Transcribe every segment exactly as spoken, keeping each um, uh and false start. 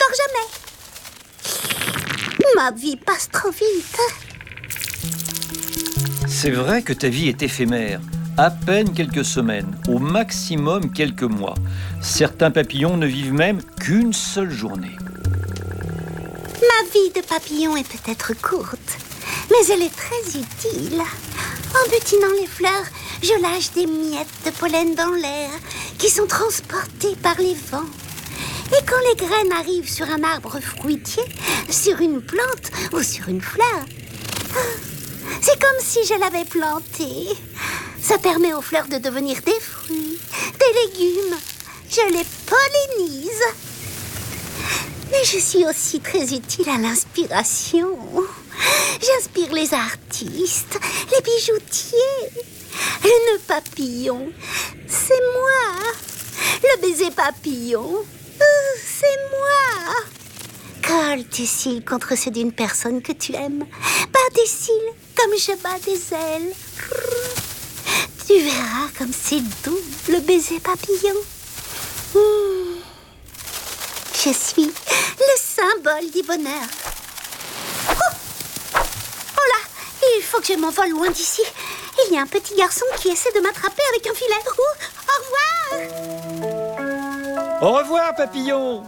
jamais. Ma vie passe trop vite. C'est vrai que ta vie est éphémère. À peine quelques semaines, au maximum quelques mois. Certains papillons ne vivent même qu'une seule journée. Ma vie de papillon est peut-être courte, mais elle est très utile. En butinant les fleurs, je lâche des miettes de pollen dans l'air qui sont transportées par les vents. Et quand les graines arrivent sur un arbre fruitier, sur une plante ou sur une fleur, c'est comme si je l'avais plantée. Ça permet aux fleurs de devenir des fruits, des légumes. Je les pollinise. Mais je suis aussi très utile à l'inspiration. J'inspire les artistes, les bijoutiers. Le nœud papillon, c'est moi. Le baiser papillon, c'est moi. Colle tes cils contre ceux d'une personne que tu aimes. Bats des cils comme je bats des ailes. Tu verras comme c'est doux, le baiser papillon. Mmh. Je suis le symbole du bonheur. Oh, oh là, il faut que je m'envole loin d'ici. Il y a un petit garçon qui essaie de m'attraper avec un filet. Oh, au revoir. Au revoir, papillon.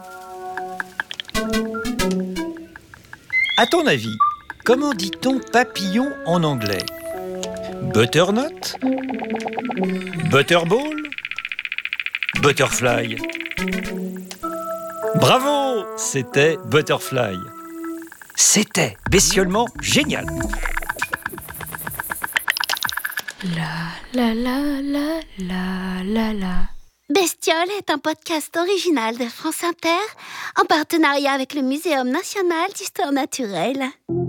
À ton avis, comment dit-on papillon en anglais? Butternut? Butterball? Butterfly? Bravo! C'était Butterfly. C'était bestiolement génial. La la la la la la la. Bestiole est un podcast original de France Inter en partenariat avec le Muséum national d'histoire naturelle.